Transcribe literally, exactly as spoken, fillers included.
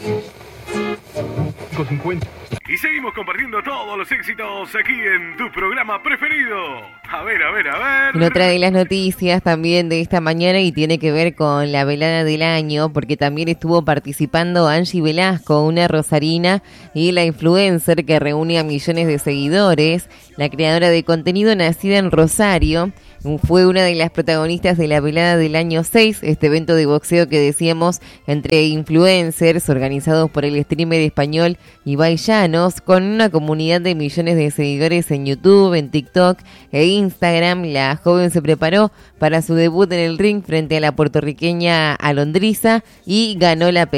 cincuenta. Y seguimos compartiendo todos los éxitos aquí en tu programa preferido. A ver, a ver, a ver. En otra de las noticias también de esta mañana y tiene que ver con la velada del año, porque también estuvo participando Angie Velasco, una rosarina y la influencer que reúne a millones de seguidores. La creadora de contenido nacida en Rosario fue una de las protagonistas de la velada del año seis, este evento de boxeo que decíamos entre influencers organizados por el streamer español Ibai Llanos, con una comunidad de millones de seguidores en YouTube, en TikTok e Instagram. La joven se preparó para su debut en el ring frente a la puertorriqueña Alondriza y ganó la pelea.